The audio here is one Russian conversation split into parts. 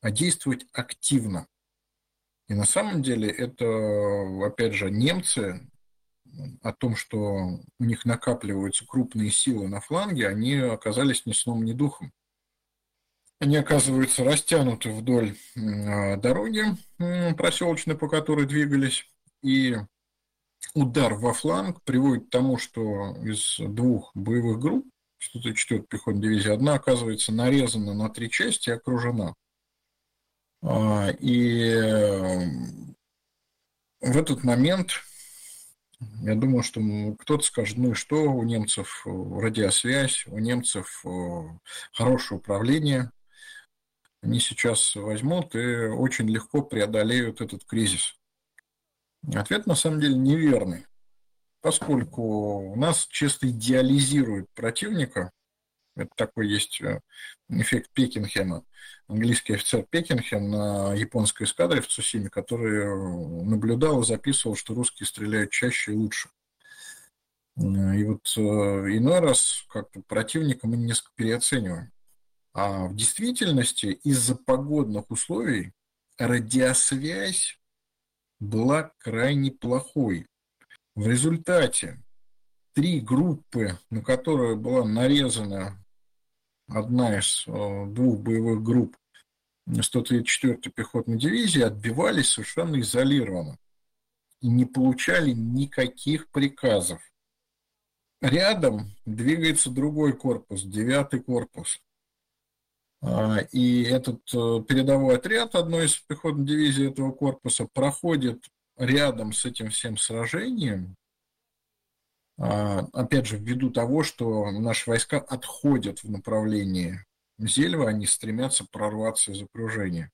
а действовать активно. И на самом деле это, опять же, немцы о том, что у них накапливаются крупные силы на фланге, они оказались ни сном, ни духом. Они оказываются растянуты вдоль дороги проселочной, по которой двигались, и удар во фланг приводит к тому, что из двух боевых групп 104-й пехотной дивизии одна оказывается нарезана на 3 части и окружена. И в этот момент, я думаю, что кто-то скажет, ну и что, у немцев радиосвязь, у немцев хорошее управление, они сейчас возьмут и очень легко преодолеют этот кризис. Ответ на самом деле неверный, поскольку у нас часто идеализируют противника. Это такой есть эффект Пекинхема. Английский офицер Пекинхем на японской эскадре в Цусиме, который наблюдал и записывал, что русские стреляют чаще и лучше. И вот иной раз как-то противника мы несколько переоцениваем. А в действительности из-за погодных условий радиосвязь была крайне плохой. В результате 3 группы, на которые была нарезана одна из 2 боевых групп 134-й пехотной дивизии, отбивались совершенно изолированно и не получали никаких приказов. Рядом двигается другой корпус, 9-й корпус. И этот передовой отряд одной из пехотных дивизий этого корпуса проходит рядом с этим всем сражением, опять же, ввиду того, что наши войска отходят в направлении Зельва, они стремятся прорваться из окружения.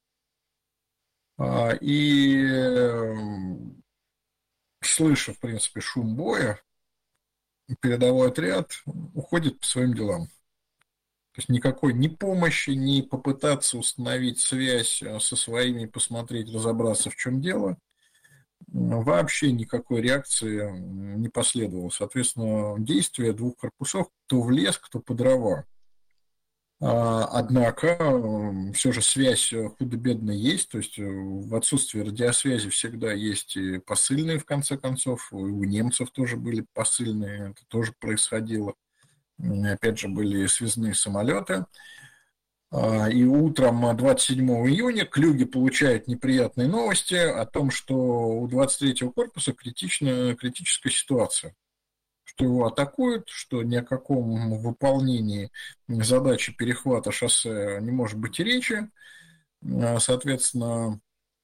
И слыша, в принципе, шум боя, передовой отряд уходит по своим делам. То есть никакой ни помощи, ни попытаться установить связь со своими, посмотреть, разобраться, в чем дело, вообще никакой реакции не последовало. Соответственно, действия 2 корпусов кто в лес, кто по дрова. Однако, все же связь худо-бедно есть, то есть в отсутствии радиосвязи всегда есть и посыльные, в конце концов, и у немцев тоже были посыльные, это тоже происходило. Опять же, были связные самолеты. И утром 27 июня Клюге получает неприятные новости о том, что у 23-го корпуса критическая ситуация, что его атакуют, что ни о каком выполнении задачи перехвата шоссе не может быть и речи. Соответственно,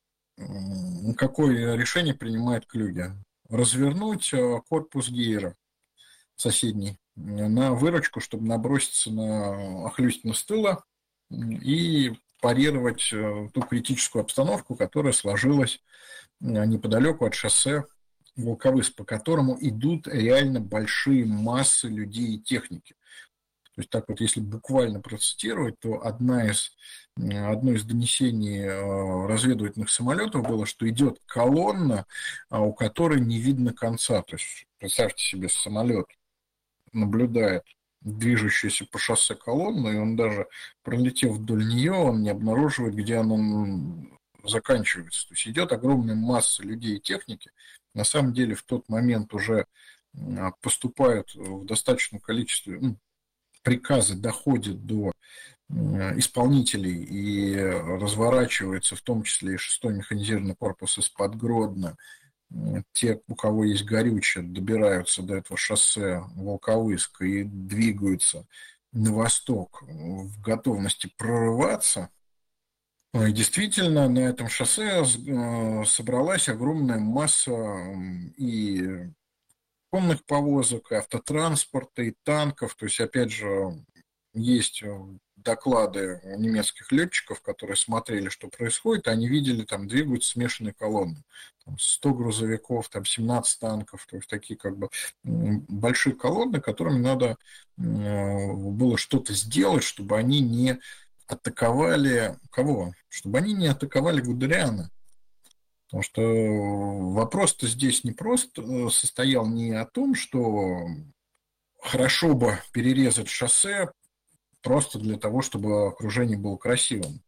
какое решение принимает Клюге? Развернуть корпус Гейера соседний на выручку, чтобы наброситься на Охлюстина с тыла и парировать ту критическую обстановку, которая сложилась неподалеку от шоссе Волковыск, по которому идут реально большие массы людей и техники. То есть так вот, если буквально процитировать, то одно из донесений разведывательных самолетов было, что идет колонна, у которой не видно конца. То есть представьте себе, самолет наблюдает движущуюся по шоссе колонну, и он даже, пролетев вдоль нее, он не обнаруживает, где она заканчивается. То есть идет огромная масса людей и техники. На самом деле в тот момент уже поступают в достаточном количестве, приказы доходят до исполнителей и разворачивается в том числе и 6-й механизированный корпус из-под Гродно. Те, у кого есть горючее, добираются до этого шоссе Волковыск и двигаются на восток в готовности прорываться. И действительно, на этом шоссе собралась огромная масса и конных повозок, и автотранспорта, и танков. То есть, опять же, есть доклады немецких летчиков, которые смотрели, что происходит, они видели, там двигаются смешанные колонны. Там 100 грузовиков, там 17 танков, то есть такие как бы большие колонны, которым надо было что-то сделать, чтобы они не атаковали кого? Чтобы они не атаковали Гудериана. Потому что вопрос-то здесь не просто состоял не о том, что хорошо бы перерезать шоссе просто для того, чтобы окружение было красивым.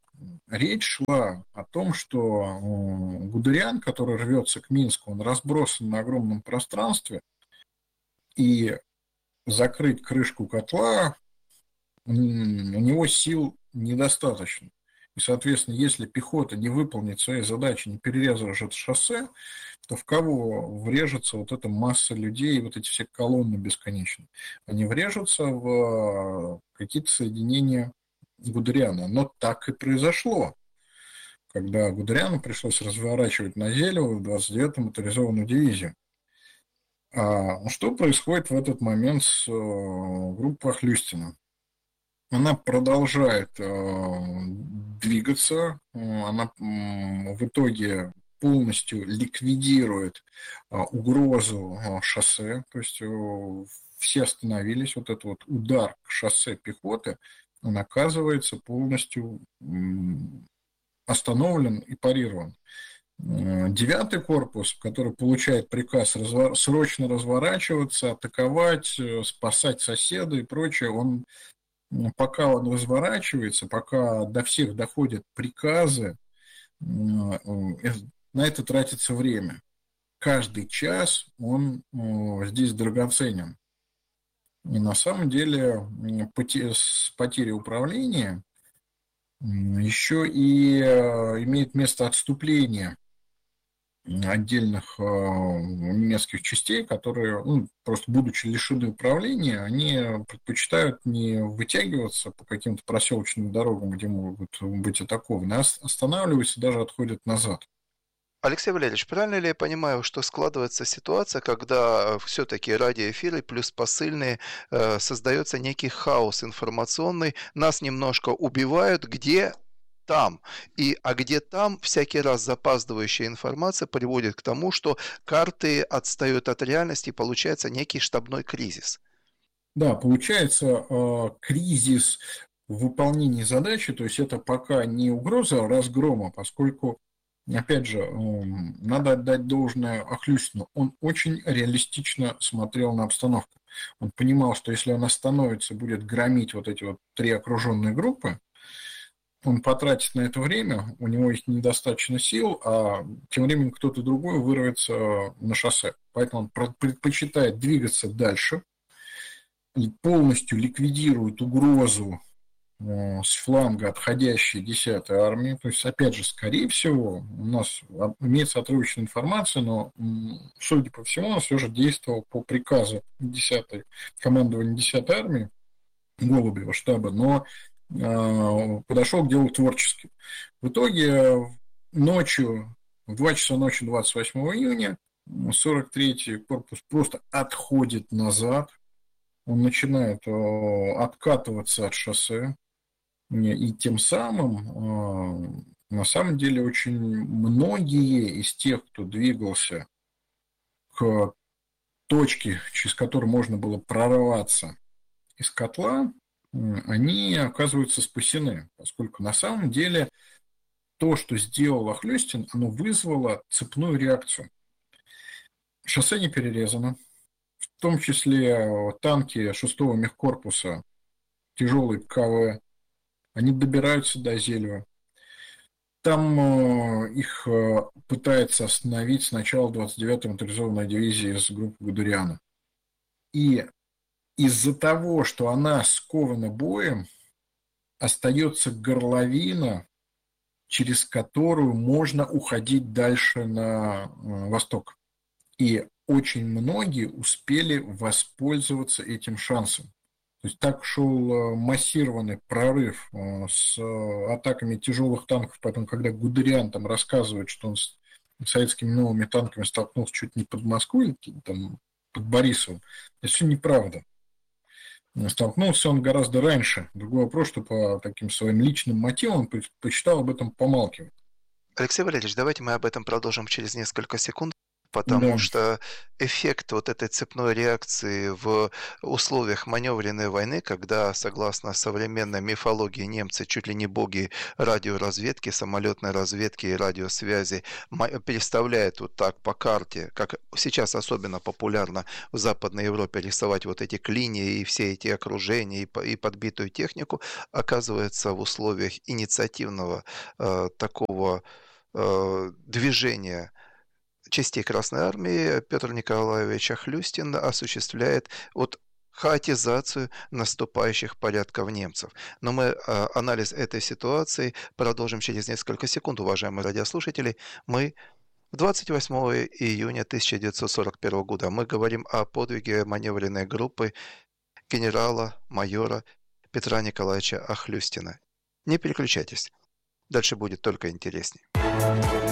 речь шла о том, что Гудериан, который рвется к Минску, он разбросан на огромном пространстве, и закрыть крышку котла у него сил недостаточно. И, соответственно, если пехота не выполнит свои задачи, не перерезав это шоссе, то в кого врежется вот эта масса людей, вот эти все колонны бесконечные? Они врежутся в какие-то соединения Гудериана. Но так и произошло, когда Гудериану пришлось разворачивать на Зелево в 29-ю моторизованную дивизию. Что происходит в этот момент с группой Хлюстина? Она продолжает двигаться, она в итоге полностью ликвидирует угрозу шоссе, то есть все остановились, вот этот вот удар к шоссе пехоты, он оказывается полностью остановлен и парирован. 9-й корпус, который получает приказ срочно разворачиваться, атаковать, спасать соседа и прочее, пока он разворачивается, пока до всех доходят приказы, на это тратится время. Каждый час он здесь драгоценен. И на самом деле с потерей управления еще и имеет место отступление отдельных немецких частей, которые, просто будучи лишены управления, они предпочитают не вытягиваться по каким-то проселочным дорогам, где могут быть атакованы, а останавливаются и даже отходят назад. Алексей Валерьевич, правильно ли я понимаю, что складывается ситуация, когда все-таки радиоэфиры плюс посыльные создается некий хаос информационный, нас немножко убивают, где там. А где там, всякий раз запаздывающая информация приводит к тому, что карты отстают от реальности, и получается некий штабной кризис. Да, получается кризис в выполнении задачи, то есть это пока не угроза разгрома, поскольку, опять же, надо отдать должное Охлюстину, он очень реалистично смотрел на обстановку. Он понимал, что если он остановится, будет громить вот эти вот 3 окруженные группы, он потратит на это время, у него есть недостаточно сил, а тем временем кто-то другой вырвется на шоссе. Поэтому он предпочитает двигаться дальше, полностью ликвидирует угрозу с фланга отходящей 10-й армии. То есть, опять же, скорее всего, у нас имеется отрывочная информация, но, судя по всему, он все же действовал по приказу 10-й, командования 10-й армии, Голубева штаба, но подошел к делу творчески. В итоге ночью, в 2 часа ночи 28 июня, 43-й корпус просто отходит назад, он начинает откатываться от шоссе, и тем самым, на самом деле, очень многие из тех, кто двигался к точке, через которую можно было прорваться из котла, они оказываются спасены, поскольку на самом деле то, что сделал Охлюстин, оно вызвало цепную реакцию. Шоссе не перерезано, в том числе танки 6-го мехкорпуса, тяжелые КВ, они добираются до Зелева. Там их пытается остановить сначала 29-я моторизованная дивизия из группы Гудериана. И из-за того, что она скована боем, остается горловина, через которую можно уходить дальше на восток. И очень многие успели воспользоваться этим шансом. То есть так шел массированный прорыв с атаками тяжелых танков. Поэтому, когда Гудериан там рассказывает, что он с советскими новыми танками столкнулся чуть не под Москвой, там, под Борисовым, это все неправда. Столкнулся он гораздо раньше. Другой вопрос, что по таким своим личным мотивам он предпочитал об этом помалкивать. Алексей Валерьевич, давайте мы об этом продолжим через несколько секунд. потому Да, что эффект вот этой цепной реакции в условиях маневренной войны, когда, согласно современной мифологии, немцы чуть ли не боги радиоразведки, самолетной разведки и радиосвязи, переставляют вот так по карте, как сейчас особенно популярно в Западной Европе рисовать вот эти клинии и все эти окружения и подбитую технику, оказывается в условиях инициативного такого движения частей Красной Армии Петр Николаевич Охлюстин осуществляет вот хаотизацию наступающих порядков немцев. Но мы анализ этой ситуации продолжим через несколько секунд, уважаемые радиослушатели. Мы 28 июня 1941 года мы говорим о подвиге маневренной группы генерала-майора Петра Николаевича Охлюстина. Не переключайтесь, дальше будет только интереснее.